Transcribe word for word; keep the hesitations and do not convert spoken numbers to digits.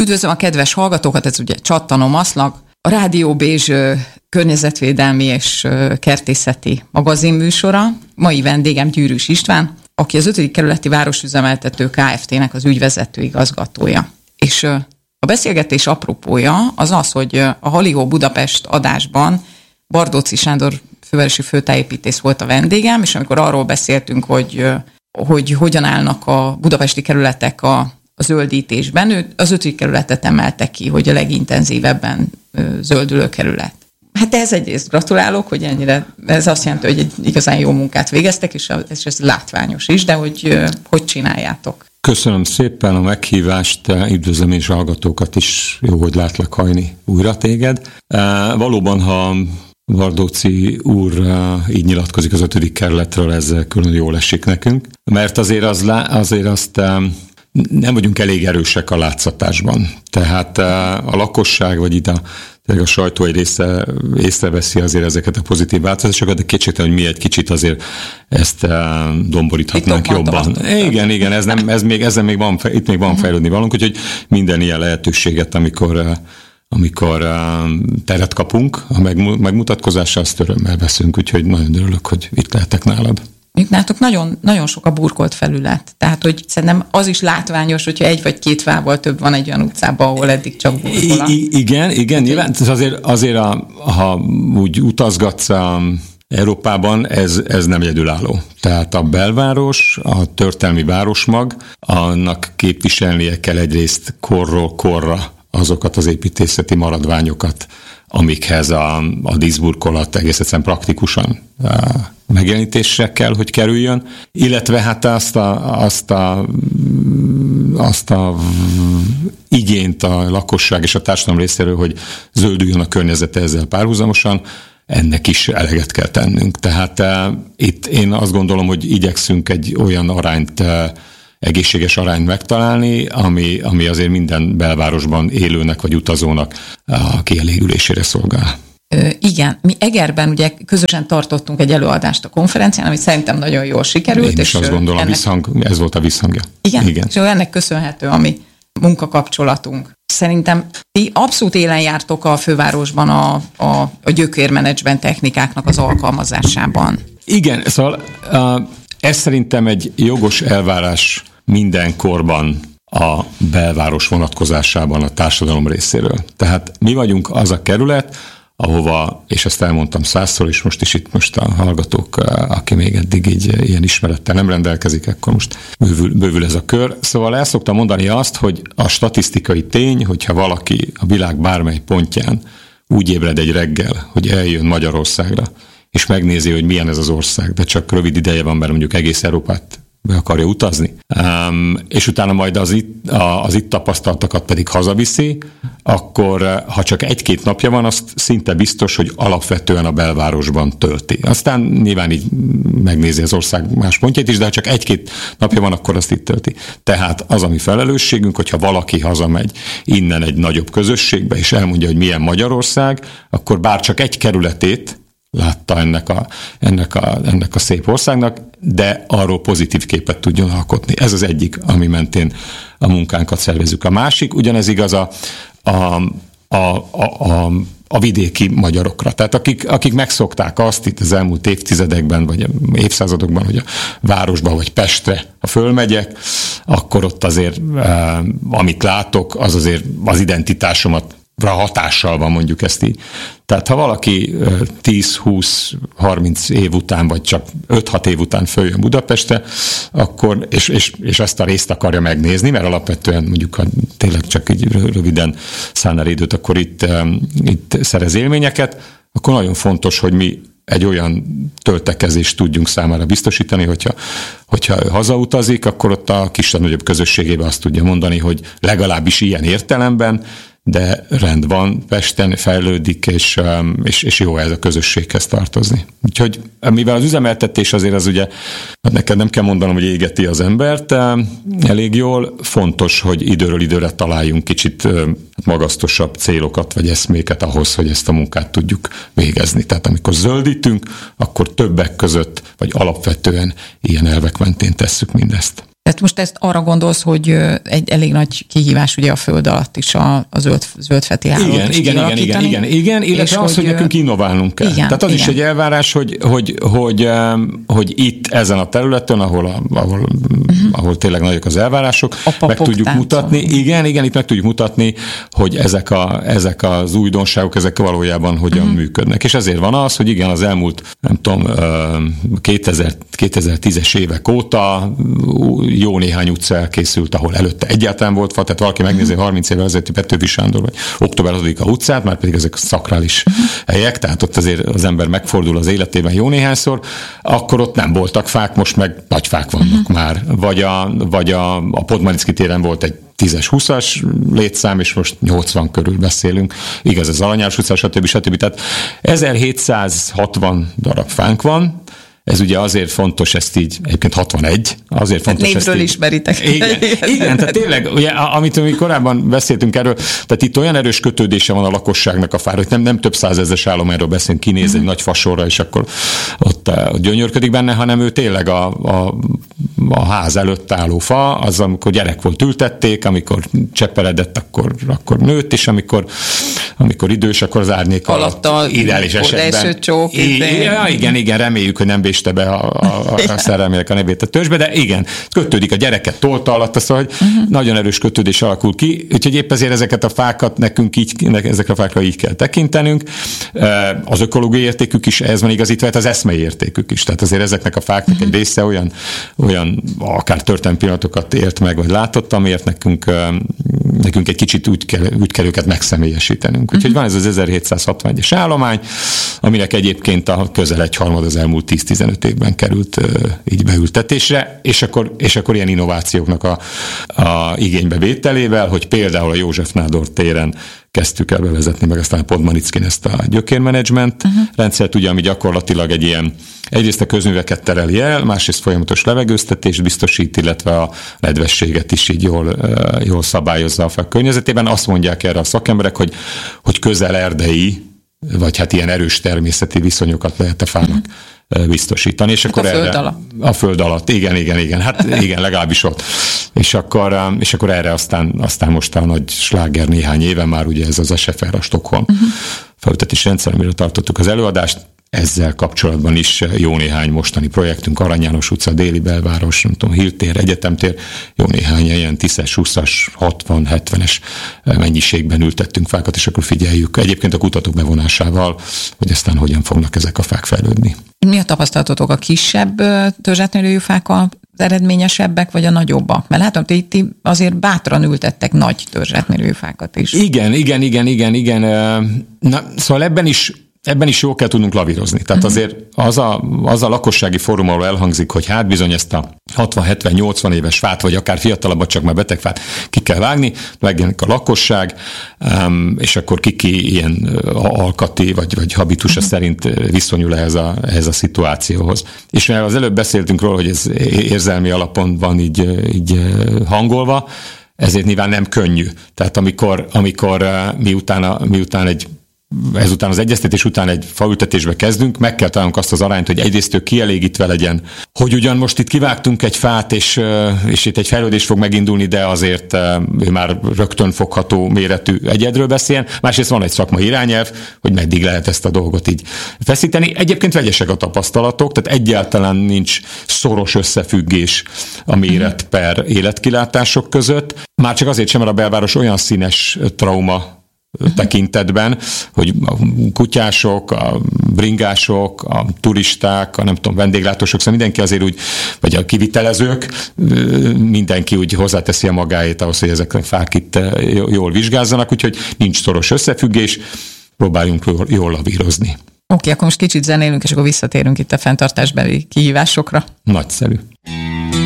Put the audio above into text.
Üdvözlöm a kedves hallgatókat, ez ugye Csattanom Aszlag, a Rádió Bézs környezetvédelmi és kertészeti magazinműsora. Mai vendégem Gyűrűs István, aki az ötödik kerületi Városüzemeltető Kft-nek az ügyvezető igazgatója. És a beszélgetés apropója az az, hogy a Halihó Budapest adásban Bardóczy Sándor fővárosi főtájépítész volt a vendégem, és amikor arról beszéltünk, hogy, hogy hogyan állnak a budapesti kerületek a, a zöldítésben, ő az ötödik kerületet emelte ki, hogy a legintenzívebben zöldülő kerület. Hát ez egyrészt gratulálok, hogy ennyire, ez azt jelenti, hogy egy igazán jó munkát végeztek, és ez, ez látványos is, de hogy hogy csináljátok? Köszönöm szépen a meghívást, üdvözlöm és hallgatókat is, jó, hogy látlak hajni újra téged. Valóban, ha Bardóczy úr így nyilatkozik az ötödik kerületről, ez külön jól esik nekünk, mert azért, az, azért azt nem vagyunk elég erősek a látszatásban. Tehát a lakosság, vagy itt a, a sajtó egy része észreveszi azért ezeket a pozitív változásokat, de kétségtelen, hogy mi egy kicsit azért ezt domboríthatnánk jobban. Igen, igen, ez nem, ez még, ezzel még van, itt még van fejlődni valunk, úgyhogy minden ilyen lehetőséget, amikor amikor teret kapunk a megmutatkozásra, azt örömmel veszünk, úgyhogy nagyon örülök, hogy itt lehetek nálad. Nálatok nagyon, nagyon sok a burkolt felület. Tehát, hogy szerintem az is látványos, hogyha egy vagy két fával több van egy olyan utcában, ahol eddig csak burkola. I- igen, igen, hát, nyilván azért, azért a, ha úgy utazgatsz a Európában, ez, ez nem egyedülálló. Tehát a belváros, a történelmi városmag, annak képviselnie kell egyrészt korról korra azokat az építészeti maradványokat, amikhez a, a díszburkolat egész egyszerűen praktikusan megjelenítésre kell, hogy kerüljön, illetve hát azt a, azt a, azt a igényt a lakosság és a társadalom részéről, hogy zöldüljön a környezete ezzel párhuzamosan, ennek is eleget kell tennünk. Tehát uh, itt én azt gondolom, hogy igyekszünk egy olyan arányt, uh, egészséges arányt megtalálni, ami, ami azért minden belvárosban élőnek vagy utazónak a kielégülésére szolgál. Ö, igen, mi Egerben ugye közösen tartottunk egy előadást a konferencián, ami szerintem nagyon jól sikerült. Én is és azt gondolom, ennek... visszhang, ez volt a visszhangja. Igen, igen. És ennek köszönhető a mi munkakapcsolatunk. Szerintem ti abszolút élen jártok a fővárosban a, a, a gyökérmenedzsment technikáknak az alkalmazásában. Igen, szóval uh, ez szerintem egy jogos elvárás minden korban a belváros vonatkozásában a társadalom részéről. Tehát mi vagyunk az a kerület, ahova, és ezt elmondtam százszor, és most is itt most a hallgatók, aki még eddig így ilyen ismerettel nem rendelkezik, akkor most bővül, bővül ez a kör. Szóval el szoktam mondani azt, hogy a statisztikai tény, hogyha valaki a világ bármely pontján úgy ébred egy reggel, hogy eljön Magyarországra, és megnézi, hogy milyen ez az ország, de csak rövid ideje van, mert mondjuk egész Európát be akarja utazni, um, és utána majd az itt, az itt tapasztaltakat pedig hazaviszi, akkor ha csak egy-két napja van, azt szinte biztos, hogy alapvetően a belvárosban tölti. Aztán nyilván így megnézi az ország más pontjait is, de ha csak egy-két napja van, akkor azt itt tölti. Tehát az a mi felelősségünk, hogyha valaki hazamegy innen egy nagyobb közösségbe, és elmondja, hogy milyen Magyarország, akkor bár csak egy kerületét látta ennek a, ennek, a, ennek a szép országnak, de arról pozitív képet tudjon alkotni. Ez az egyik, ami mentén a munkánkat szervezzük. A másik, ugyanez igaz a, a, a, a, a, a vidéki magyarokra. Tehát akik, akik megszokták azt itt az elmúlt évtizedekben, vagy évszázadokban, hogy a városba vagy Pestre, ha fölmegyek, akkor ott azért, eh, amit látok, az azért az identitásomat hatással van, mondjuk ezt így. Tehát ha valaki tíz, húsz, harminc év után, vagy csak öt-hat év után följön Budapestre, akkor, és, és, és ezt a részt akarja megnézni, mert alapvetően mondjuk, ha tényleg csak így röviden szállna időt, akkor itt, itt szerez élményeket, akkor nagyon fontos, hogy mi egy olyan töltekezést tudjunk számára biztosítani, hogyha, hogyha hazautazik, akkor ott a kisebb-nagyobb közösségében azt tudja mondani, hogy legalábbis ilyen értelemben, de rend van, Pesten fejlődik, és, és, és jó ez a közösséghez tartozni. Úgyhogy mivel az üzemeltetés azért az ugye, neked nem kell mondanom, hogy égeti az embert elég jól, fontos, hogy időről időre találjunk kicsit magasztosabb célokat vagy eszméket ahhoz, hogy ezt a munkát tudjuk végezni. Tehát amikor zöldítünk, akkor többek között, vagy alapvetően ilyen elvek mentén tesszük mindezt. Tehát most ezt arra gondolsz, hogy egy elég nagy kihívás ugye a föld alatt is a, a zöld, zöldfeti hálót igen, igen, igen, igen, igen, igen, illetve az, hogy, hogy nekünk innoválnunk kell. Igen, Tehát az igen. is egy elvárás, hogy, hogy, hogy, hogy itt ezen a területen, ahol, ahol, uh-huh. ahol tényleg nagyok az elvárások, meg tudjuk táncol. mutatni, igen, igen, itt meg tudjuk mutatni, hogy ezek, a, ezek az újdonságok, ezek valójában hogyan uh-huh. működnek. És ezért van az, hogy igen, az elmúlt, nem tudom, kétezer-tízes évek óta jó néhány utca elkészült, ahol előtte egyáltalán volt fa, tehát valaki megnézi harminc évvel ezelőtti Petőfi Sándor vagy Október hatodika utcát, már pedig ezek szakrális helyek, tehát ott azért az ember megfordul az életében jó néhányszor, akkor ott nem voltak fák, most meg nagy fák vannak uh-huh. már. Vagy a, vagy a, a Podmanicki téren volt egy tízes-húszas létszám, és most nyolcvan körül beszélünk. Igaz, ez Alanyás utca, stb. stb. Tehát ezerhétszázhatvan darab fánk van. Ez ugye azért fontos, ezt így, egyébként hatvanegy, azért fontos névről ezt így. ismeritek. Igen, igen, tehát tényleg, ugye, amit mi korábban beszéltünk erről, tehát itt olyan erős kötődése van a lakosságnak a fára, hogy nem, nem több százezres állományról beszélünk, kinéz uh-huh. egy nagy fasorra, és akkor ott, ott gyönyörködik benne, hanem ő tényleg a, a, a ház előtt álló fa, az amikor gyerek volt ültették, amikor cseperedett, akkor, akkor nőtt, és amikor, amikor idős, akkor az árnyék alatt, alatt ideális esetben. Csók, ja, igen, igen, reméljük, hogy nem béste be a, a, a szerelmének a nevét a törzsbe, de igen, kötődik a gyereket tolta alatt, szóval, hogy uh-huh. nagyon erős kötődés alakul ki, úgyhogy épp ezért ezeket a fákat nekünk így, ezekre a fákra így kell tekintenünk. Az ökológiai értékük is ehhez van igazítva, az eszmei értékük is. Tehát azért ezeknek a fáknak uh-huh. egy része olyan, olyan akár történelmi pillanatokat ért meg, vagy látott, amiért nekünk, nekünk egy kicsit úgy kell, úgy kell őket megszemélyesítenünk. Úgyhogy uh-huh. van ez az ezerhétszázhatvanegyes állomány, aminek egyébként a közel egyharmad az elmúlt tíz-tizenöt évben került uh, így beültetésre, és akkor, és akkor ilyen innovációknak a, a igénybevételével, hogy például a József Nádor téren kezdtük el bevezetni, meg aztán a Podmanickin ezt a gyökérmenedzsment uh-huh. rendszert, ugye, ami gyakorlatilag egy ilyen, egyrészt a közműveket tereli el, másrészt folyamatos levegőztetést biztosít, illetve a nedvességet is így jól, uh, jól szabályozza a fák környezetében. Azt mondják erre a szakemberek, hogy, hogy közel erdei, vagy hát ilyen erős természeti viszonyokat lehet a fának uh-huh. biztosítani. És hát akkor a föld erre, alatt. A föld alatt, igen, igen, igen. Hát igen, legalábbis ott. És akkor, és akkor erre aztán, aztán most a nagy sláger néhány éve már ugye ez az es ef er, a Stockholm uh-huh. felültetési rendszer, amire tartottuk az előadást. Ezzel kapcsolatban is jó néhány mostani projektünk, Arany János utca, Déli belváros, nem tudom, Hilltér, Egyetemtér, jó néhány ilyen tízes, húszas, hatvan, hetvenes mennyiségben ültettünk fákat, és akkor figyeljük egyébként a kutatók bevonásával, hogy aztán hogyan fognak ezek a fák fejlődni. Mi a tapasztalatotok, a kisebb törzsetnélőjű fák az eredményesebbek, vagy a nagyobbak? Mert látom, ti, ti azért bátran ültettek nagy törzsetnélőjű fákat is. Igen, igen, igen, igen, igen. Na, szóval ebben is Ebben is jól kell tudnunk lavírozni. Tehát uh-huh. azért az a, az a lakossági fórum, ahol elhangzik, hogy hát bizony ezt a hatvan, hetven, nyolcvan éves fát, vagy akár fiatalabbat, csak már beteg fát ki kell vágni, megjelenik a lakosság, um, és akkor kiki ilyen alkati, vagy, vagy habitusa uh-huh. szerint viszonyul ehhez a, ehhez a szituációhoz. És mert az előbb beszéltünk róla, hogy ez érzelmi alapon van így, így hangolva, ezért nyilván nem könnyű. Tehát amikor, amikor miután, a, miután egy ezután az egyeztetés után egy faültetésbe kezdünk, meg kell találnunk azt az arányt, hogy egyrészt ő kielégítve legyen, hogy ugyan most itt kivágtunk egy fát, és, és itt egy fejlődés fog megindulni, de azért ő már rögtön fogható méretű egyedről beszéljen. Másrészt van egy szakmai irányelv, hogy meddig lehet ezt a dolgot így feszíteni. Egyébként vegyesek a tapasztalatok, tehát egyáltalán nincs szoros összefüggés a méret per életkilátások között. Már csak azért sem, mert a belváros olyan színes trauma tekintetben, hogy a kutyások, a bringások, a turisták, a nem tudom, vendéglátósok, szóval mindenki azért úgy, vagy a kivitelezők, mindenki úgy hozzáteszi a magáét ahhoz, hogy ezek a fák itt jól vizsgázzanak, úgyhogy nincs szoros összefüggés, próbáljunk jól lavírozni. Oké, okay, akkor most kicsit zenélünk, és akkor visszatérünk itt a fenntartásbeli kihívásokra. Nagyszerű.